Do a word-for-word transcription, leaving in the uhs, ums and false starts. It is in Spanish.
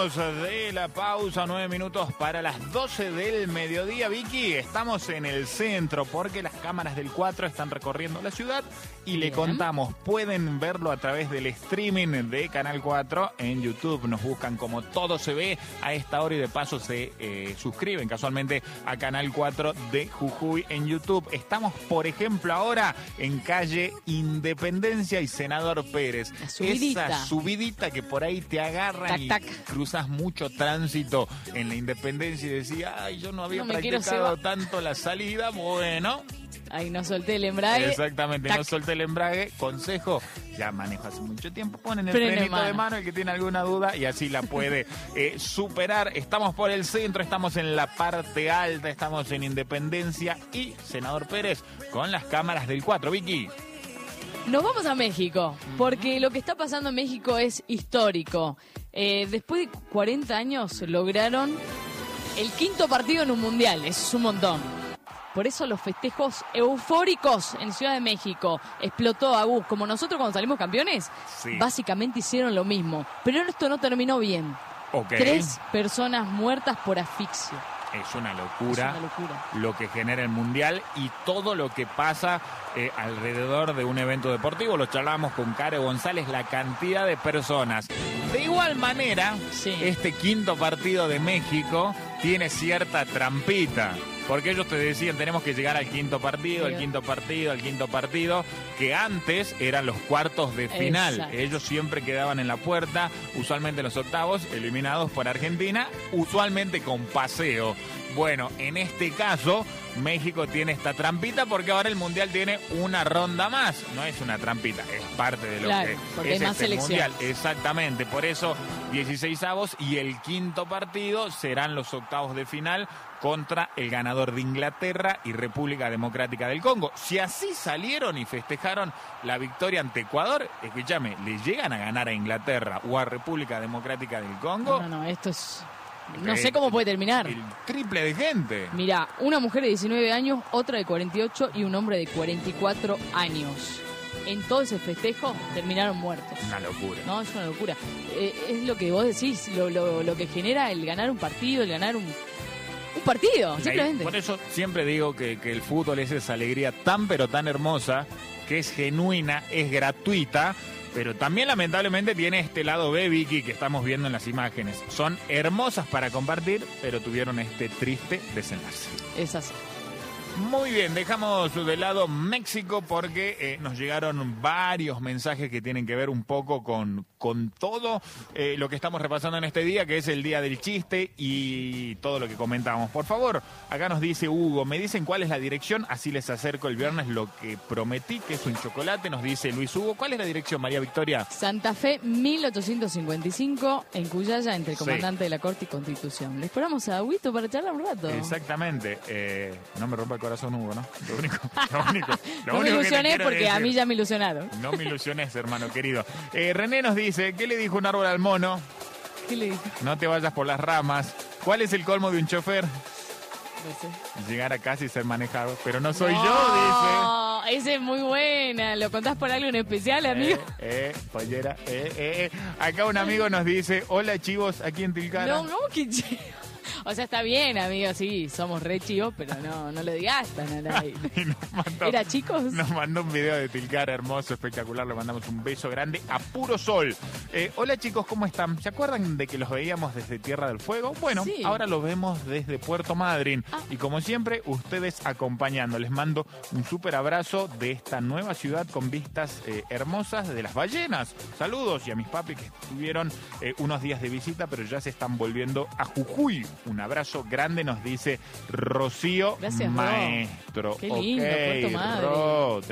Volvemos de la pausa, nueve minutos para las doce del mediodía. Vicky, estamos en el centro porque las cámaras del cuatro están recorriendo la ciudad y le contamos, pueden verlo a través del streaming de Canal cuatro en YouTube. Nos buscan como Todo Se Ve a esta hora y de paso se eh, suscriben casualmente a Canal cuatro de Jujuy en YouTube. Estamos, por ejemplo, ahora en calle Independencia y Senador Pérez. La subidita. Esa subidita que por ahí te agarran y tac, tac. cruzas mucho tránsito en la Independencia y decís, ay, yo no había No me quiero practicado ceba- tanto la salida. Bueno, Ahí no solté el embrague. exactamente, Tac. no solté el embrague. Consejo, ya manejo hace mucho tiempo, ponen el Freno de frenito de mano. mano el que tiene alguna duda y así la puede eh, superar. Estamos por el centro, estamos en la parte alta, estamos en Independencia y Senador Pérez con las cámaras del cuatro. Vicky. Nos vamos a México, porque lo que está pasando en México es histórico. Eh, después de cuarenta años lograron el quinto partido en un mundial, eso es un montón. Por eso los festejos eufóricos en Ciudad de México. Explotó Agus. Como nosotros cuando salimos campeones, Sí. básicamente hicieron lo mismo. Pero esto no terminó bien. Ok. Tres personas muertas por asfixia. Es una locura, Es una locura. lo que genera el Mundial y todo lo que pasa eh, alrededor de un evento deportivo. Lo charlamos con Care González, la cantidad de personas. De igual manera, Sí. este quinto partido de México tiene cierta trampita. Porque ellos te decían, tenemos que llegar al quinto partido, al Sí. quinto partido, al quinto partido, que antes eran los cuartos de final. Exacto. Ellos siempre quedaban en la puerta, usualmente en los octavos, eliminados por Argentina, usualmente con paseo. Bueno, en este caso, México tiene esta trampita porque ahora el Mundial tiene una ronda más. No es una trampita, es parte de lo Claro, que porque es hay más este Mundial. selecciones. Exactamente, por eso dieciséis avos y el quinto partido serán los octavos de final contra el ganador de Inglaterra y República Democrática del Congo. Si así salieron y festejaron la victoria ante Ecuador, escúchame, le llegan a ganar a Inglaterra o a República Democrática del Congo, No, no, esto es... No Eh, sé cómo puede terminar. el triple de gente. Mirá, una mujer de diecinueve años, otra de cuarenta y ocho y un hombre de cuarenta y cuatro años. En todo ese festejo terminaron muertos. Una locura. No, es una locura. Eh, es lo que vos decís, lo, lo, lo que genera el ganar un partido, el ganar un, un partido, simplemente. Por eso siempre digo que, que el fútbol es esa alegría tan pero tan hermosa, que es genuina, es gratuita, pero también lamentablemente tiene este lado B, Vicky, que estamos viendo en las imágenes. Son hermosas para compartir, pero tuvieron este triste desenlace. Es así. Muy bien, dejamos de lado México porque eh, nos llegaron varios mensajes que tienen que ver un poco con, con todo eh, lo que estamos repasando en este día, que es el día del chiste y todo lo que comentamos. Por favor, acá nos dice Hugo, me dicen cuál es la dirección, así les acerco el viernes lo que prometí, que es un chocolate, nos dice Luis Hugo. ¿Cuál es la dirección, María Victoria? Santa Fe mil ochocientos cincuenta y cinco, en Cuyaya, entre el Sí. comandante de la Corte y Constitución. Le esperamos a Agüito para charlar un rato. Exactamente. Eh, no me rompa el corazón, Hugo, ¿no? Lo único, lo único, lo no me único que te ilusioné quiero porque a decir. mí ya me ilusionaron. No me ilusiones, hermano querido. Eh, René nos dice, ¿qué le dijo un árbol al mono? ¿Qué le dije? No te vayas por las ramas. ¿Cuál es el colmo de un chofer? No sé. Llegar a casa y ser manejado. Pero no soy No, yo, esa es muy buena. ¿Lo contás por algo en especial, dice. amigo? Eh, eh, pollera, eh, eh, eh. Acá un amigo nos dice, hola chivos, aquí en Tilcara. No, no, que chivo. O sea, está bien, amigo, sí, somos re chivos, pero no, no lo digas tan al aire. Y nos mandó, ¿Era chicos? Nos mandó un video de Tilcara hermoso, espectacular. Le mandamos un beso grande a puro sol. Eh, hola chicos, ¿cómo están? ¿Se acuerdan de que los veíamos desde Tierra del Fuego? Bueno, Sí. ahora los vemos desde Puerto Madryn. Ah. Y como siempre, ustedes acompañando. Les mando un súper abrazo de esta nueva ciudad con vistas eh, hermosas de las ballenas. Saludos y a mis papis que estuvieron eh, unos días de visita, pero ya se están volviendo a Jujuy. Un abrazo grande, nos dice Rocío Gracias, Ro. Maestro. Qué lindo, Ok, Puerto Madryn. Ro,